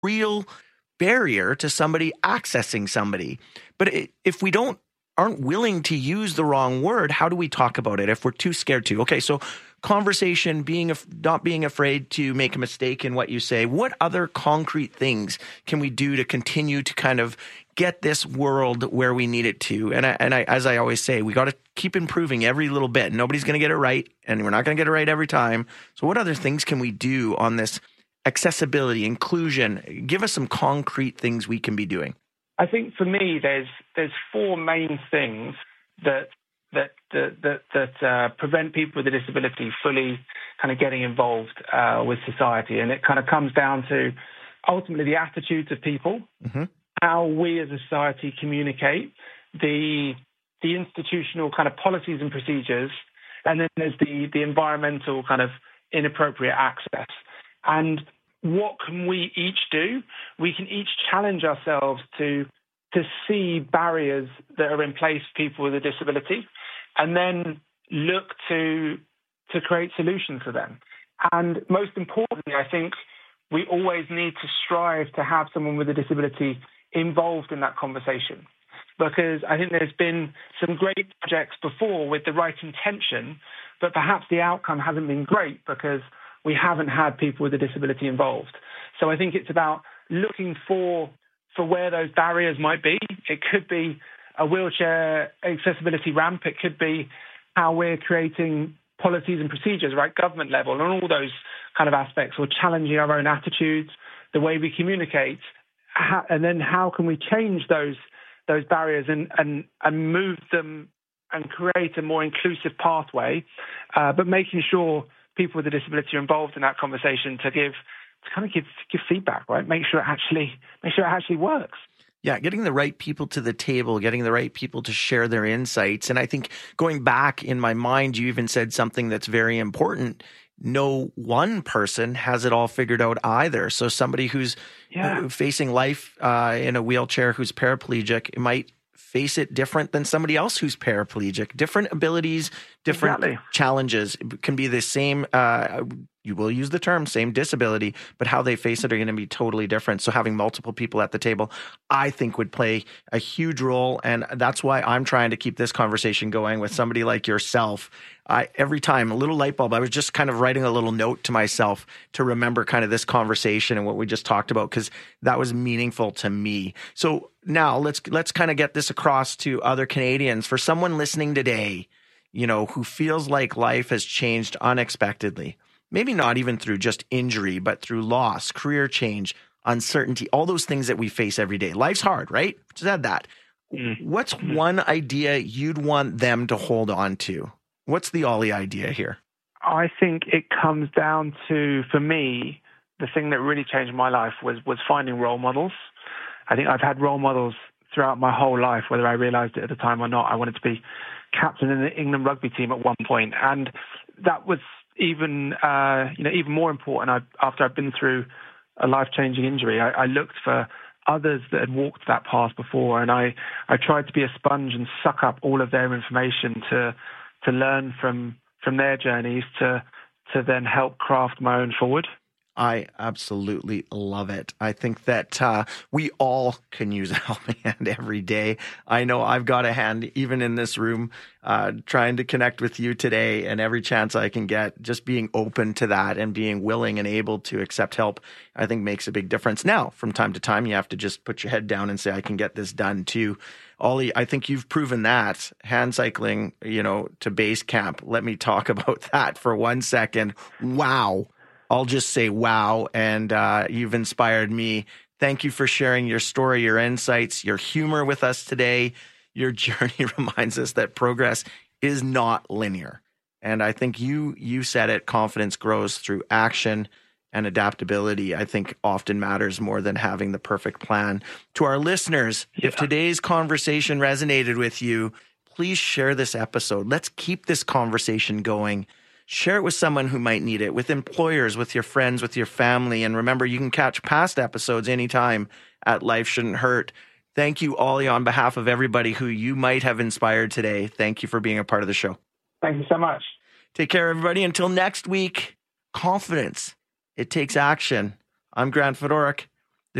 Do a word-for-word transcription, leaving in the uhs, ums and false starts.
real barrier to somebody accessing somebody. But it, if we don't aren't willing to use the wrong word, how do we talk about it if we're too scared to? Okay, so conversation, being not being afraid to make a mistake in what you say. What other concrete things can we do to continue to kind of get this world where we need it to? And I, and I, as I always say, we got to keep improving every little bit. Nobody's going to get it right, and we're not going to get it right every time. So what other things can we do on this accessibility, inclusion? Give us some concrete things we can be doing. I think for me, there's there's four main things that that that that, that uh, prevent people with a disability fully kind of getting involved uh, with society, and it kind of comes down to ultimately the attitudes of people, mm-hmm. how we as a society communicate, the the institutional kind of policies and procedures, and then there's the the environmental kind of inappropriate access. And what can we each do? We can each challenge ourselves to to see barriers that are in place for people with a disability, and then look to to create solutions for them. And most importantly, I think we always need to strive to have someone with a disability involved in that conversation, because I think there's been some great projects before with the right intention, but perhaps the outcome hasn't been great because we haven't had people with a disability involved. So I think it's about looking for for where those barriers might be. It could be a wheelchair accessibility ramp. It could be how we're creating policies and procedures, right, government level, and all those kind of aspects, or challenging our own attitudes, the way we communicate, how, and then how can we change those those barriers and and, and move them and create a more inclusive pathway, uh, but making sure people with a disability are involved in that conversation to give to kind of give give feedback, right? Make sure it actually make sure it actually works. Yeah, getting the right people to the table, getting the right people to share their insights. And I think going back in my mind, you even said something that's very important. No one person has it all figured out either. So somebody who's yeah. facing life uh, in a wheelchair, who's paraplegic, might face it different than somebody else who's paraplegic. Different abilities, different exactly. challenges. It can be the same, uh, you will use the term, same disability, but how they face it are going to be totally different. So having multiple people at the table, I think, would play a huge role. And that's why I'm trying to keep this conversation going with somebody like yourself. I, every time, a little light bulb, I was just kind of writing a little note to myself to remember kind of this conversation and what we just talked about, because that was meaningful to me. So now let's let's kind of get this across to other Canadians. For someone listening today, you know, who feels like life has changed unexpectedly, maybe not even through just injury, but through loss, career change, uncertainty, all those things that we face every day. Life's hard, right? Said that. Mm. What's one idea you'd want them to hold on to? What's the Ollie idea here? I think it comes down to, for me, the thing that really changed my life was was finding role models. I think I've had role models throughout my whole life, whether I realized it at the time or not. I wanted to be captain in the England rugby team at one point, and that was even uh, you know even more important. I, after I've been through a life-changing injury, I, I looked for others that had walked that path before, and I, I tried to be a sponge and suck up all of their information to to learn from from their journeys to to then help craft my own forward. I absolutely love it. I think that uh, we all can use a helping hand every day. I know I've got a hand even in this room uh, trying to connect with you today, and every chance I can get, just being open to that and being willing and able to accept help, I think makes a big difference. Now, from time to time, you have to just put your head down and say, I can get this done too. Ollie, I think you've proven that. Hand cycling, you know, to base camp. Let me talk about that for one second. Wow. I'll just say wow, and uh, you've inspired me. Thank you for sharing your story, your insights, your humor with us today. Your journey reminds us that progress is not linear. And I think you you said it, confidence grows through action, and adaptability, I think, often matters more than having the perfect plan. To our listeners, yeah. if today's conversation resonated with you, please share this episode. Let's keep this conversation going. Share it with someone who might need it, with employers, with your friends, with your family. And remember, you can catch past episodes anytime at Life Shouldn't Hurt. Thank you, Ollie, on behalf of everybody who you might have inspired today. Thank you for being a part of the show. Thank you so much. Take care, everybody. Until next week, confidence. It takes action. I'm Grant Fedoruk.